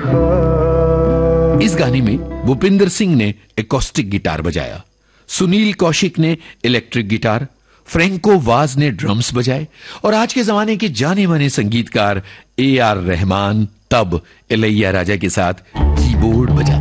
इस गाने में भूपिंदर सिंह ने एकॉस्टिक गिटार बजाया, सुनील कौशिक ने इलेक्ट्रिक गिटार, फ्रैंको वाज ने ड्रम्स बजाए और आज के जमाने के जाने माने संगीतकार AR रहमान तब इलैया राजा के साथ कीबोर्ड बजाते।